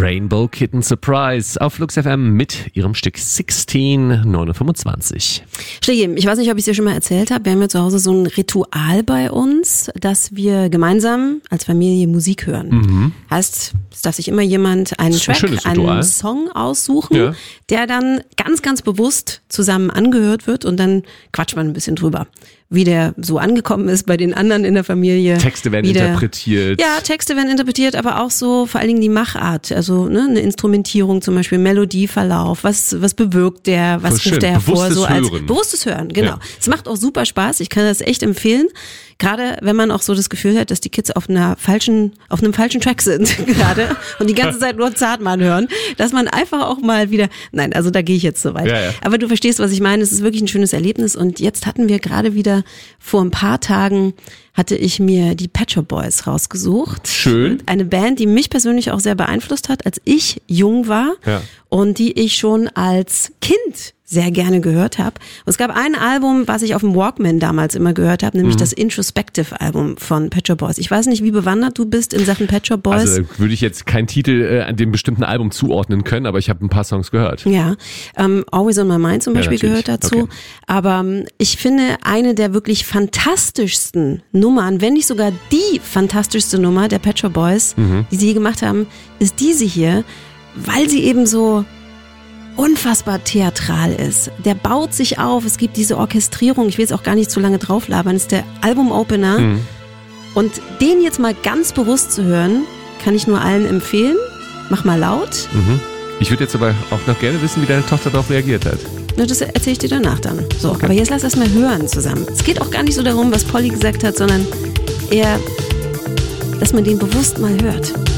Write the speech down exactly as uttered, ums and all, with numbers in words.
Rainbow Kitten Surprise auf Flux F M mit ihrem Stück sechzehn neun fünfundzwanzig. Schlägi, ich weiß nicht, ob ich es dir schon mal erzählt habe. Wir haben ja zu Hause so ein Ritual bei uns, dass wir gemeinsam als Familie Musik hören. Mhm. Heißt, es darf sich immer jemand einen Track, ein einen Song aussuchen, ja. der dann ganz, ganz bewusst zusammen angehört wird und dann quatscht man ein bisschen drüber, wie der so angekommen ist bei den anderen in der Familie. Texte werden der, interpretiert. Ja, Texte werden interpretiert, aber auch so vor allen Dingen die Machart, also ne, eine Instrumentierung zum Beispiel, Melodieverlauf, was was bewirkt der, was Voll ruft der hervor, bewusstes so als Hören. bewusstes Hören, genau. Es Ja. macht auch super Spaß, ich kann das echt empfehlen, gerade wenn man auch so das Gefühl hat, dass die Kids auf einer falschen, auf einem falschen Track sind gerade und die ganze Zeit nur Zartmann hören, dass man einfach auch mal wieder, nein, also da gehe ich jetzt so weit. Ja, ja. Aber du verstehst, was ich meine, es ist wirklich ein schönes Erlebnis und jetzt hatten wir gerade wieder vor ein paar Tagen hatte ich mir die Pet Shop Boys rausgesucht. Schön. Eine Band, die mich persönlich auch sehr beeinflusst hat, als ich jung war Ja. und die ich schon als Kind sehr gerne gehört habe. Und es gab ein Album, was ich auf dem Walkman damals immer gehört habe, nämlich mhm. das Introspective-Album von Pet Shop Boys. Ich weiß nicht, wie bewandert du bist in Sachen Pet Shop Boys. Also würde ich jetzt keinen Titel äh, an dem bestimmten Album zuordnen können, aber ich habe ein paar Songs gehört. Ja, ähm, Always on My Mind zum Beispiel ja, gehört dazu. Okay. Aber ähm, ich finde, eine der wirklich fantastischsten Nummern, wenn nicht sogar die fantastischste Nummer der Pet Shop Boys, mhm. die sie je gemacht haben, ist diese hier, weil sie eben so unfassbar theatral ist. Der baut sich auf, es gibt diese Orchestrierung, ich will jetzt auch gar nicht zu lange drauflabern, ist der Album-Opener. Mhm. Und den jetzt mal ganz bewusst zu hören, kann ich nur allen empfehlen. Mach mal laut. Mhm. Ich würde jetzt aber auch noch gerne wissen, wie deine Tochter darauf reagiert hat. Na, das erzähle ich dir danach dann. So, okay. Aber jetzt lass das mal hören zusammen. Es geht auch gar nicht so darum, was Polly gesagt hat, sondern eher, dass man den bewusst mal hört.